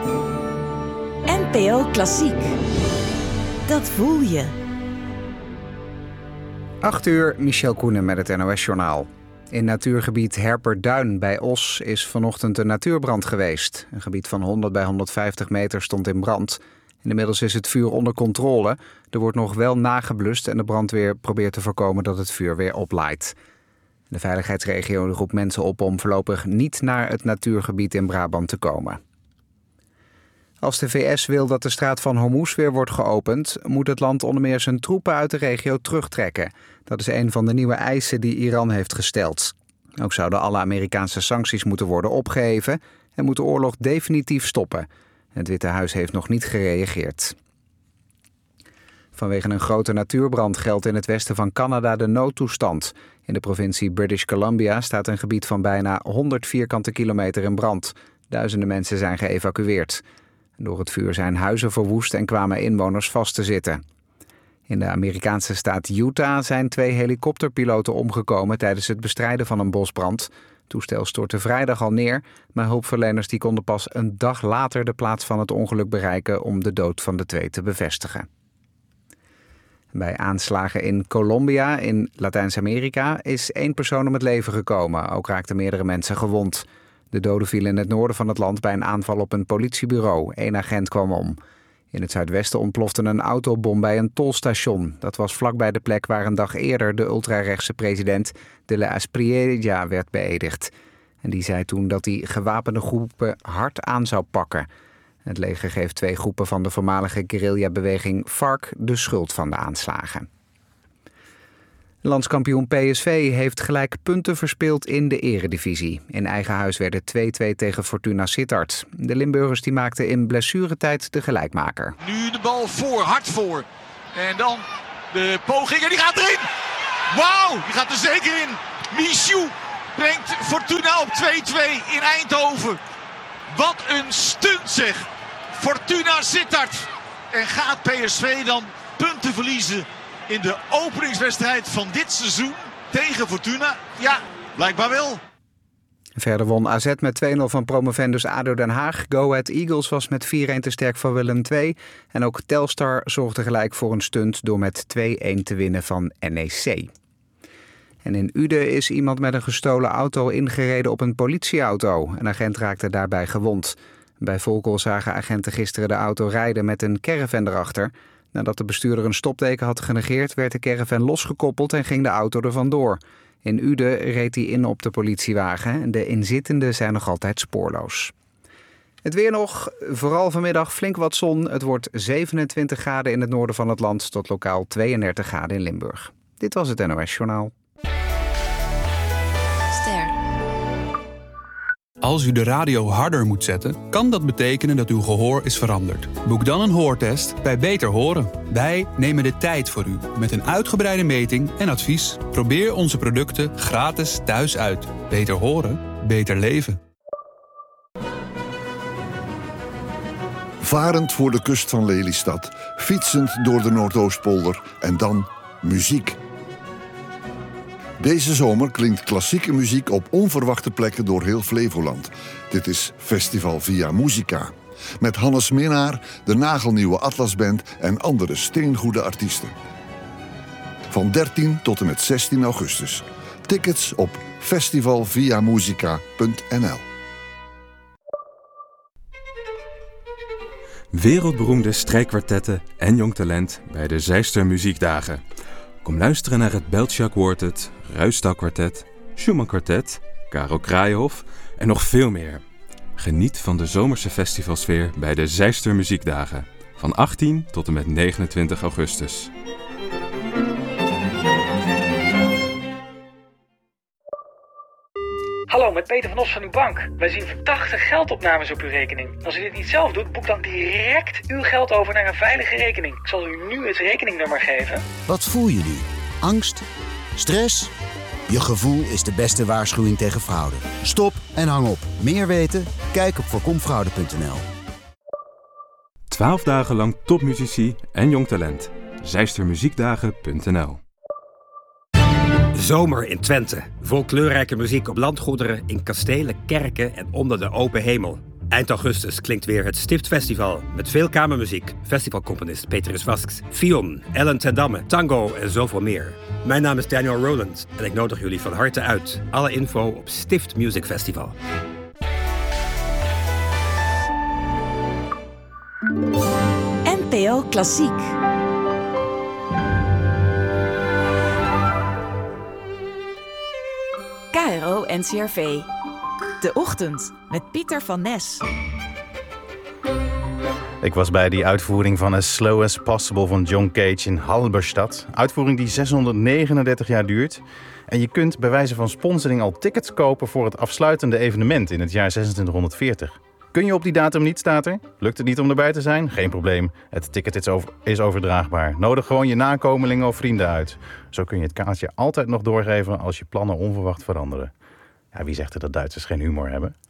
NPO Klassiek. Dat voel je. 8:00, Michel Koenen met het NOS-journaal. In natuurgebied Herperduin bij Os is vanochtend een natuurbrand geweest. Een gebied van 100 bij 150 meter stond in brand. Inmiddels is het vuur onder controle. Er wordt nog wel nageblust en de brandweer probeert te voorkomen dat het vuur weer oplaait. De veiligheidsregio roept mensen op om voorlopig niet naar het natuurgebied in Brabant te komen. Als de VS wil dat de straat van Hormuz weer wordt geopend, moet het land onder meer zijn troepen uit de regio terugtrekken. Dat is een van de nieuwe eisen die Iran heeft gesteld. Ook zouden alle Amerikaanse sancties moeten worden opgeheven en moet de oorlog definitief stoppen. Het Witte Huis heeft nog niet gereageerd. Vanwege een grote natuurbrand geldt in het westen van Canada de noodtoestand. In de provincie British Columbia staat een gebied van bijna 100 vierkante kilometer in brand. Duizenden mensen zijn geëvacueerd. Door het vuur zijn huizen verwoest en kwamen inwoners vast te zitten. In de Amerikaanse staat Utah zijn 2 helikopterpiloten omgekomen tijdens het bestrijden van een bosbrand. Het toestel stortte vrijdag al neer, maar hulpverleners die konden pas een dag later de plaats van het ongeluk bereiken om de dood van de 2 te bevestigen. Bij aanslagen in Colombia in Latijns-Amerika is 1 persoon om het leven gekomen. Ook raakten meerdere mensen gewond. De doden vielen in het noorden van het land bij een aanval op een politiebureau. 1 agent kwam om. In het zuidwesten ontplofte een autobom bij een tolstation. Dat was vlakbij de plek waar een dag eerder de ultrarechtse president de la Espriella werd beëdigd. En die zei toen dat hij gewapende groepen hard aan zou pakken. Het leger geeft 2 groepen van de voormalige guerrilla-beweging FARC de schuld van de aanslagen. Landskampioen PSV heeft gelijk punten verspeeld in de eredivisie. In eigen huis werden 2-2 tegen Fortuna Sittard. De Limburgers die maakten in blessuretijd de gelijkmaker. Nu de bal voor, hard voor. En dan de poging en die gaat erin. Wauw, die gaat er zeker in. Michou brengt Fortuna op 2-2 in Eindhoven. Wat een stunt zeg. Fortuna Sittard. En gaat PSV dan punten verliezen in de openingswedstrijd van dit seizoen tegen Fortuna? Ja, blijkbaar wel. Verder won AZ met 2-0 van promovendus ADO Den Haag. Go Ahead Eagles was met 4-1 te sterk voor Willem II. En ook Telstar zorgde gelijk voor een stunt door met 2-1 te winnen van NEC. En in Uden is iemand met een gestolen auto ingereden op een politieauto. Een agent raakte daarbij gewond. Bij Volkel zagen agenten gisteren de auto rijden met een caravan erachter. Nadat de bestuurder een stopteken had genegeerd, werd de caravan losgekoppeld en ging de auto er vandoor. In Uden reed hij in op de politiewagen en de inzittenden zijn nog altijd spoorloos. Het weer nog, vooral vanmiddag flink wat zon. Het wordt 27 graden in het noorden van het land tot lokaal 32 graden in Limburg. Dit was het NOS Journaal. Als u de radio harder moet zetten, kan dat betekenen dat uw gehoor is veranderd. Boek dan een hoortest bij Beter Horen. Wij nemen de tijd voor u met een uitgebreide meting en advies. Probeer onze producten gratis thuis uit. Beter horen, beter leven. Varend voor de kust van Lelystad, fietsend door de Noordoostpolder en dan muziek. Deze zomer klinkt klassieke muziek op onverwachte plekken door heel Flevoland. Dit is Festival Via Musica. Met Hannes Minnaar, de nagelnieuwe Atlasband en andere steengoede artiesten. Van 13 tot en met 16 augustus. Tickets op festivalviamusica.nl. Wereldberoemde strijkkwartetten en jong talent bij de Zijster Muziekdagen. Kom luisteren naar het Beltschak Quartet, Ruisdael Kwartet, Schumann Kwartet, Karel Kraaienhof en nog veel meer. Geniet van de zomerse festivalsfeer bij de Zijster Muziekdagen. Van 18 tot en met 29 augustus. Hallo, met Peter van Os van uw bank. Wij zien verdachte geldopnames op uw rekening. Als u dit niet zelf doet, boek dan direct uw geld over naar een veilige rekening. Ik zal u nu het rekeningnummer geven. Wat voel je nu? Angst? Stress? Je gevoel is de beste waarschuwing tegen fraude. Stop en hang op. Meer weten? Kijk op voorkomfraude.nl. 12 dagen lang topmuzici en jong talent. Zijstermuziekdagen.nl. Zomer in Twente. Vol kleurrijke muziek op landgoederen, in kastelen, kerken en onder de open hemel. Eind augustus klinkt weer het Stiftfestival met veel kamermuziek, festivalcomponist Petrus Vasks, Fion, Ellen ten Damme, tango en zoveel meer. Mijn naam is Daniel Rowland en ik nodig jullie van harte uit. Alle info op Stift Music Festival. NPO Klassiek. KRO NCRV. De Ochtend met Pieter van Nes. Ik was bij die uitvoering van As Slow As Possible van John Cage in Halberstadt. Uitvoering die 639 jaar duurt. En je kunt bij wijze van sponsoring al tickets kopen voor het afsluitende evenement in het jaar 2640. Kun je op die datum niet, staat er? Lukt het niet om erbij te zijn? Geen probleem. Het ticket is overdraagbaar. Nodig gewoon je nakomelingen of vrienden uit. Zo kun je het kaartje altijd nog doorgeven als je plannen onverwacht veranderen. Ja, wie zegt er dat Duitsers geen humor hebben?